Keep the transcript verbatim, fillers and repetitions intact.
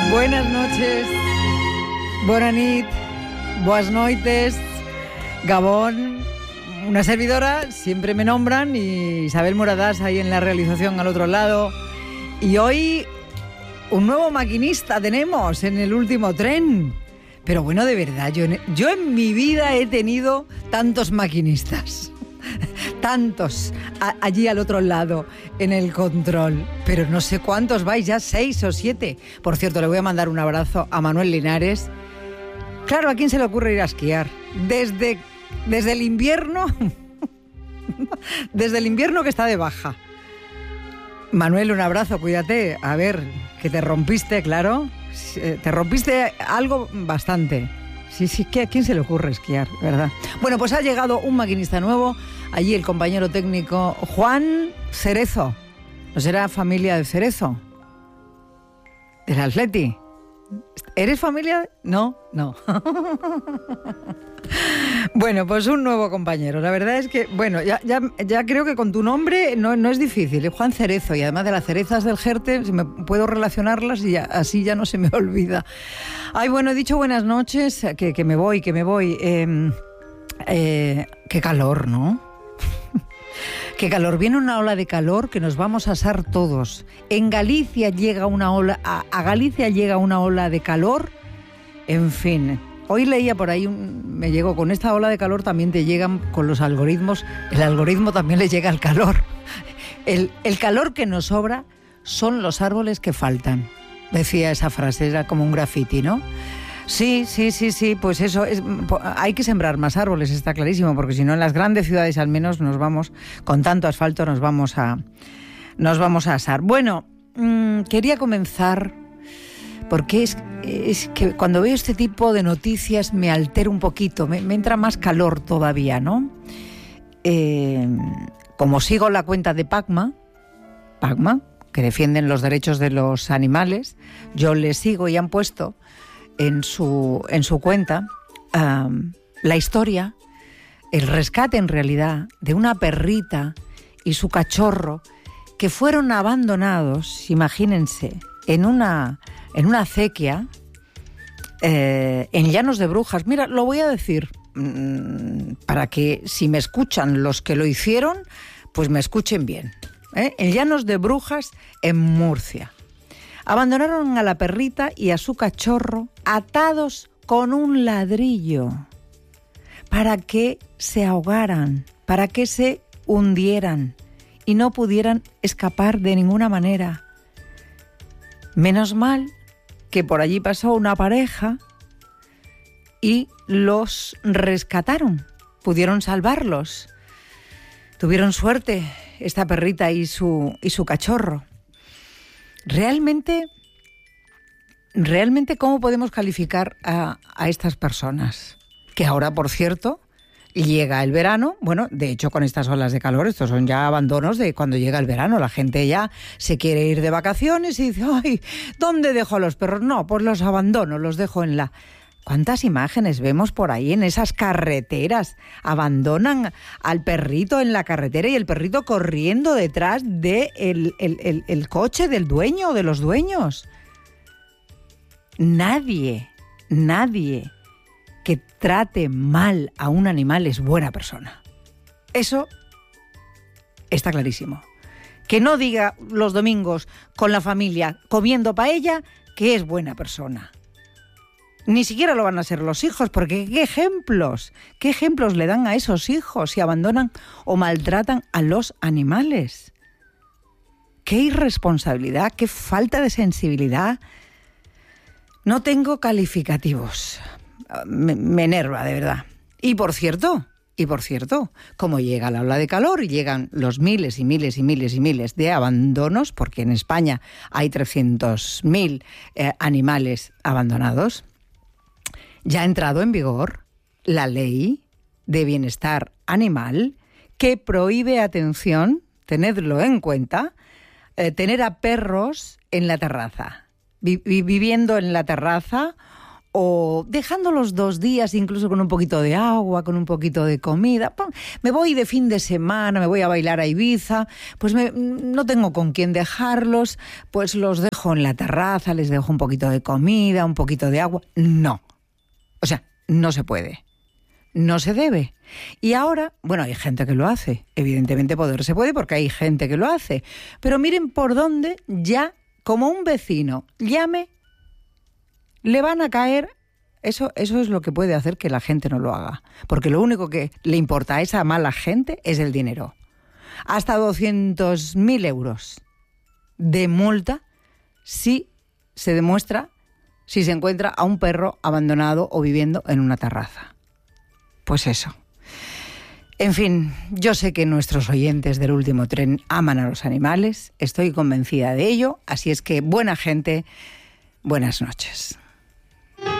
Buenas noches, bona nit, boas noites, Gabón, una servidora, siempre me nombran, y Isabel Moradás ahí en la realización al otro lado. Y hoy un nuevo maquinista tenemos en el último tren. Pero bueno, de verdad, yo en, yo en mi vida he tenido tantos maquinistas. Tantos a, allí al otro lado en el control, pero no sé cuántos vais, ya seis o siete. Por cierto, le voy a mandar un abrazo a Manuel Linares. Claro, ¿a quién se le ocurre ir a esquiar? Desde, desde el invierno, desde el invierno que está de baja. Manuel, un abrazo, cuídate. A ver, que te rompiste, claro. Te rompiste algo bastante. Sí, sí, ¿a quién se le ocurre esquiar, verdad? Bueno, pues ha llegado un maquinista nuevo. Allí el compañero técnico Juan Cerezo. ¿No será familia de Cerezo? ¿Del Atleti? ¿Eres familia? No, no. Bueno, pues un nuevo compañero. La verdad es que, bueno, ya, ya, ya creo que con tu nombre no, no es difícil. Es Juan Cerezo, y además de las cerezas del Jerte, si me puedo relacionarlas y ya, así ya no se me olvida. Ay, bueno, he dicho buenas noches, que, que me voy, que me voy. Eh, eh, qué calor, ¿no? Qué calor, viene una ola de calor que nos vamos a asar todos. En Galicia llega una ola, a, a Galicia llega una ola de calor, en fin. Hoy leía por ahí, un, me llegó, con esta ola de calor también te llegan con los algoritmos, el algoritmo también le llega al calor. El, el calor que nos sobra son los árboles que faltan, decía esa frase, era como un graffiti, ¿no? Sí, sí, sí, sí, pues eso, es, hay que sembrar más árboles, está clarísimo, porque si no en las grandes ciudades al menos nos vamos, con tanto asfalto nos vamos a, nos vamos a asar. Bueno, mmm, quería comenzar, porque es, es que cuando veo este tipo de noticias me altero un poquito, me, me entra más calor todavía, ¿no? Eh, como sigo la cuenta de Pacma, Pacma, que defienden los derechos de los animales, yo les sigo y han puesto en su, en su cuenta um, la historia, el rescate en realidad de una perrita y su cachorro que fueron abandonados, imagínense, en una, en una acequia eh, en Llanos de Brujas. Mira, lo voy a decir mmm, para que si me escuchan los que lo hicieron, pues me escuchen bien, ¿eh? En Llanos de Brujas, en Murcia. Abandonaron a la perrita y a su cachorro atados con un ladrillo para que se ahogaran, para que se hundieran y no pudieran escapar de ninguna manera. Menos mal que por allí pasó una pareja y los rescataron, pudieron salvarlos. Tuvieron suerte esta perrita y su, y su cachorro. Realmente, realmente, ¿cómo podemos calificar a, a estas personas? Que ahora, por cierto, llega el verano. Bueno, de hecho, con estas olas de calor, estos son ya abandonos de cuando llega el verano. La gente ya se quiere ir de vacaciones y dice, ay, ¿dónde dejo a los perros? No, pues los abandono, los dejo en la... ¿Cuántas imágenes vemos por ahí en esas carreteras? Abandonan al perrito en la carretera y el perrito corriendo detrás del el, el, el coche del dueño o de los dueños. Nadie, nadie que trate mal a un animal es buena persona. Eso está clarísimo. Que no diga los domingos con la familia comiendo paella que es buena persona. Ni siquiera lo van a ser los hijos, porque ¿qué ejemplos? ¿Qué ejemplos le dan a esos hijos si abandonan o maltratan a los animales? ¡Qué irresponsabilidad! ¡Qué falta de sensibilidad! No tengo calificativos. Me, me enerva, de verdad. Y por cierto, y por cierto, como llega la ola de calor y llegan los miles y miles y miles y miles de abandonos, porque en España hay trescientos mil eh, animales abandonados, ya ha entrado en vigor la ley de bienestar animal que prohíbe, atención, tenedlo en cuenta, eh, tener a perros en la terraza, vi- viviendo en la terraza o dejándolos dos días incluso con un poquito de agua, con un poquito de comida. Me voy de fin de semana, me voy a bailar a Ibiza, pues me, no tengo con quién dejarlos, pues los dejo en la terraza, les dejo un poquito de comida, un poquito de agua. No, o sea, no se puede, no se debe. Y ahora, bueno, hay gente que lo hace, evidentemente poder se puede porque hay gente que lo hace, pero miren por dónde ya, como un vecino llame, le van a caer, eso, eso es lo que puede hacer que la gente no lo haga. Porque lo único que le importa a esa mala gente es el dinero. Hasta doscientos mil euros de multa si se demuestra, si se encuentra a un perro abandonado o viviendo en una terraza. Pues eso. En fin, yo sé que nuestros oyentes del Último Tren aman a los animales, estoy convencida de ello, así es que buena gente, buenas noches.